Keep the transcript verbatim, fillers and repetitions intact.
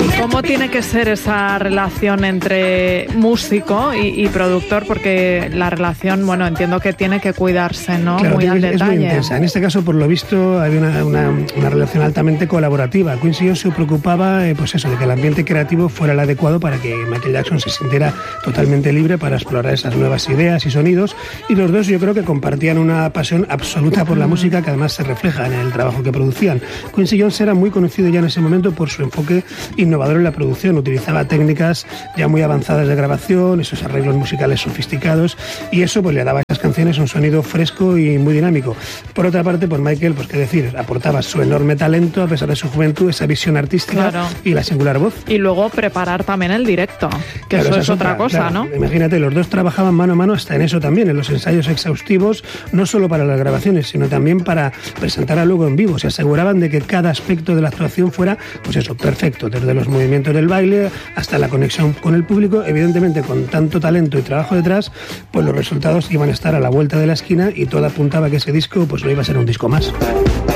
¿Cómo tiene que ser esa relación entre músico y, y productor? Porque la relación, bueno, entiendo que tiene que cuidarse, ¿no? Claro, muy es, al detalle. Es muy intensa. En este caso, por lo visto, había una, una, una relación altamente colaborativa. Quincy Jones se preocupaba, eh, pues eso, de que el ambiente creativo fuera el adecuado para que Michael Jackson se sintiera totalmente libre para explorar esas nuevas ideas y sonidos. Y los dos, yo creo que compartían una pasión absoluta por la música, que además se refleja en el trabajo que producían. Quincy Jones era muy conocido ya en ese momento por su enfoque innovador en la producción. Utilizaba técnicas ya muy avanzadas de grabación, esos arreglos musicales sofisticados, y eso pues le daba a esas canciones un sonido fresco y muy dinámico. Por otra parte, pues Michael, pues qué decir, aportaba su enorme talento a pesar de su juventud, esa visión artística, claro, y la singular voz. Y luego preparar también el directo, que claro, eso es otra, otra cosa, claro, ¿no? Imagínate, los dos trabajaban mano a mano hasta en eso también, en los ensayos exhaustivos, no solo para las grabaciones, sino también para presentarla luego en vivo. Se aseguraban de que cada aspecto de la actuación fuera, pues eso, perfecto, desde los movimientos del baile hasta la conexión con el público. Evidentemente, con tanto talento y trabajo detrás, pues los resultados iban a estar a la vuelta de la esquina, y todo apuntaba a que ese disco pues no iba a ser un disco más.